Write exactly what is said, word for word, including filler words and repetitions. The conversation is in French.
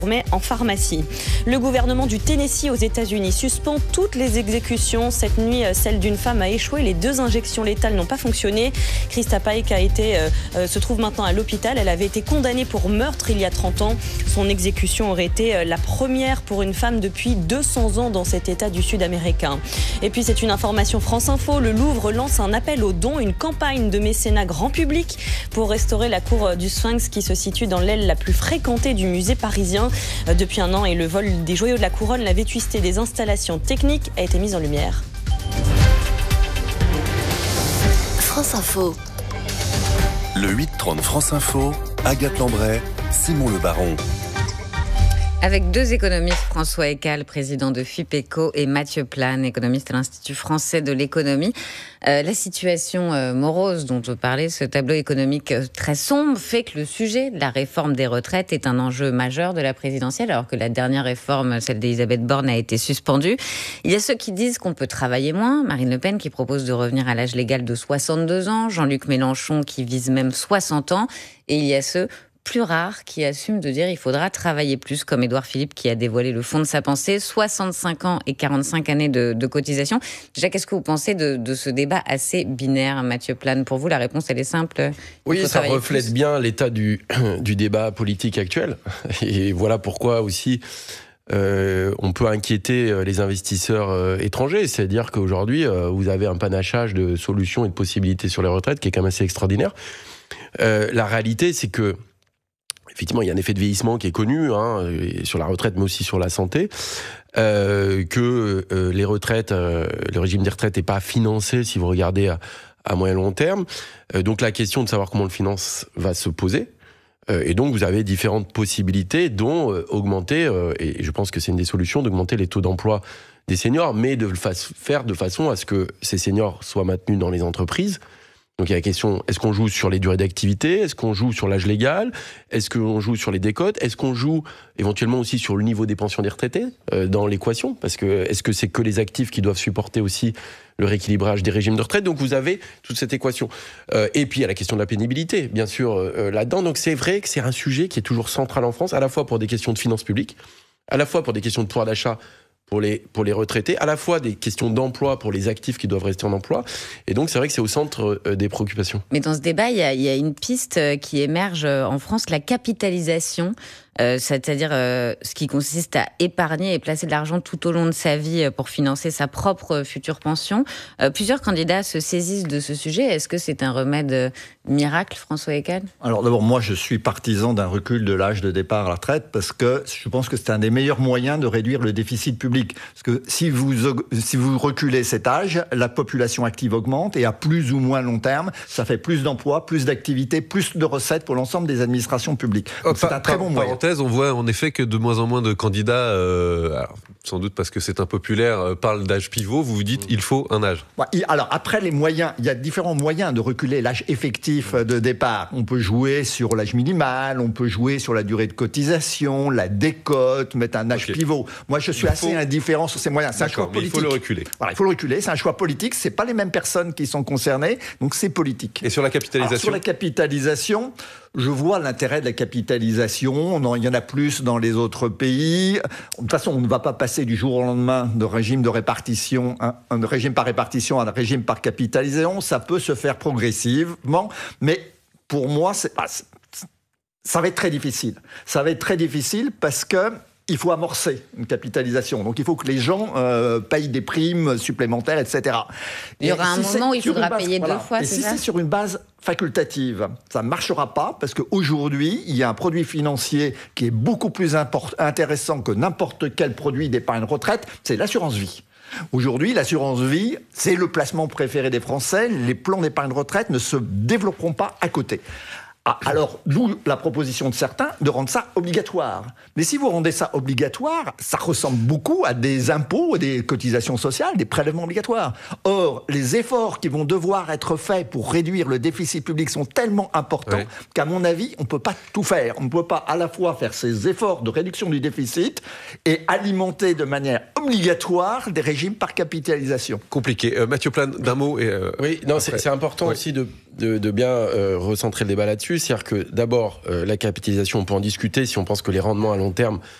Mais en pharmacie. Le gouvernement du Tennessee aux États-Unis suspend toutes les exécutions. Cette nuit, celle d'une femme a échoué. Les deux injections létales n'ont pas fonctionné. Krista Paik a été, euh, se trouve maintenant à l'hôpital. Elle avait été condamnée pour meurtre il y a trente ans. Son exécution aurait été la première pour une femme depuis deux cents ans dans cet État du Sud américain. Et puis c'est une information France Info. Le Louvre lance un appel aux dons, une campagne de mécénat grand public pour restaurer la cour du Sphinx qui se situe dans l'aile la plus fréquentée du musée parisien. Depuis un an et le vol des joyaux de la couronne, la vétusté des installations techniques a été mise en lumière. France Info. Le huit trente France Info, Agathe Lambray, Simon Le Baron. Avec deux économistes, François Ekal, président de FIPECO, et Mathieu Plane, économiste à l'Institut français de l'économie. Euh, la situation euh, morose dont je parlais, ce tableau économique euh, très sombre, fait que le sujet de la réforme des retraites est un enjeu majeur de la présidentielle, alors que la dernière réforme, celle d'Elisabeth Borne, a été suspendue. Il y a ceux qui disent qu'on peut travailler moins. Marine Le Pen qui propose de revenir à l'âge légal de soixante-deux ans. Jean-Luc Mélenchon qui vise même soixante ans. Et il y a ceux plus rares qui assument de dire il faudra travailler plus, comme Édouard Philippe qui a dévoilé le fond de sa pensée, soixante-cinq ans et quarante-cinq années de, de cotisation. Déjà, qu'est-ce que vous pensez de, de ce débat assez binaire, Mathieu Plane? Pour vous, la réponse, elle est simple. Oui, ça reflète plus. bien l'état du, du débat politique actuel. Et voilà pourquoi aussi euh, on peut inquiéter les investisseurs euh, étrangers. C'est-à-dire qu'aujourd'hui, euh, vous avez un panachage de solutions et de possibilités sur les retraites qui est quand même assez extraordinaire. Euh, la réalité, c'est que effectivement, il y a un effet de vieillissement qui est connu, hein, sur la retraite, mais aussi sur la santé, euh, que euh, les retraites, euh, le régime des retraites n'est pas financé, si vous regardez à, à moyen long terme. Euh, donc la question de savoir comment le finance va se poser. Euh, et donc vous avez différentes possibilités, dont euh, augmenter, euh, et je pense que c'est une des solutions, d'augmenter les taux d'emploi des seniors, mais de le fa- faire de façon à ce que ces seniors soient maintenus dans les entreprises. Donc il y a la question, est-ce qu'on joue sur les durées d'activité? Est-ce qu'on joue sur l'âge légal? Est-ce qu'on joue sur les décotes? Est-ce qu'on joue éventuellement aussi sur le niveau des pensions des retraités euh, dans l'équation? Parce que est-ce que c'est que les actifs qui doivent supporter aussi le rééquilibrage des régimes de retraite? Donc vous avez toute cette équation. Euh, et puis il y a la question de la pénibilité, bien sûr, euh, là-dedans. Donc c'est vrai que c'est un sujet qui est toujours central en France, à la fois pour des questions de finances publiques, à la fois pour des questions de pouvoir d'achat pour les, pour les retraités, à la fois des questions d'emploi pour les actifs qui doivent rester en emploi. Et donc, c'est vrai que c'est au centre euh, des préoccupations. Mais dans ce débat, il y a, il y a une piste qui émerge en France, la capitalisation. Euh, c'est-à-dire euh, ce qui consiste à épargner et placer de l'argent tout au long de sa vie pour financer sa propre future pension. Euh, plusieurs candidats se saisissent de ce sujet. Est-ce que c'est un remède euh, miracle, François Ekal? Alors d'abord, moi je suis partisan d'un recul de l'âge de départ à la retraite parce que je pense que c'est un des meilleurs moyens de réduire le déficit public. Parce que si vous, si vous reculez cet âge, la population active augmente et à plus ou moins long terme, ça fait plus d'emplois, plus d'activités, plus de recettes pour l'ensemble des administrations publiques. Donc, oh, c'est un très bon moyen. On voit en effet que de moins en moins de candidats, euh, alors, sans doute parce que c'est impopulaire, euh, parlent d'âge pivot. Vous vous dites il faut un âge. Alors après les moyens, il y a différents moyens de reculer l'âge effectif de départ. On peut jouer sur l'âge minimal, on peut jouer sur la durée de cotisation, la décote, mettre un âge okay. pivot. Moi je suis il assez faut... indifférent sur ces moyens. C'est un choix politique. Il faut le reculer. Voilà, il faut le reculer. C'est un choix politique. C'est pas les mêmes personnes qui sont concernées, donc c'est politique. Et sur la capitalisation. Alors, sur la capitalisation. Je vois l'intérêt de la capitalisation. Il y en a plus dans les autres pays. De toute façon, on ne va pas passer du jour au lendemain de régime de répartition, un, un régime par répartition à un régime par capitalisation. Ça peut se faire progressivement, mais pour moi, c'est, ça va être très difficile. Ça va être très difficile parce que il faut amorcer une capitalisation. Donc, il faut que les gens euh, payent des primes supplémentaires, et cetera. Il y aura et un si moment où il faudra base, payer voilà. deux fois, et c'est si ça c'est sur une base facultative, ça ne marchera pas parce qu'aujourd'hui, il y a un produit financier qui est beaucoup plus import- intéressant que n'importe quel produit d'épargne retraite, c'est l'assurance vie. Aujourd'hui, l'assurance vie, c'est le placement préféré des Français. Les plans d'épargne retraite ne se développeront pas à côté. Ah, alors, d'où la proposition de certains de rendre ça obligatoire. Mais si vous rendez ça obligatoire, ça ressemble beaucoup à des impôts, des cotisations sociales, des prélèvements obligatoires. Or, les efforts qui vont devoir être faits pour réduire le déficit public sont tellement importants oui. qu'à mon avis, on ne peut pas tout faire. On ne peut pas à la fois faire ces efforts de réduction du déficit et alimenter de manière obligatoire des régimes par capitalisation. Compliqué. Euh, Mathieu Plane, d'un mot. Et, euh, oui, non, c'est, c'est important oui. aussi de, de, de bien euh, recentrer le débat là-dessus. là-dessus, c'est-à-dire que d'abord, euh, la capitalisation, on peut en discuter si on pense que les rendements à long terme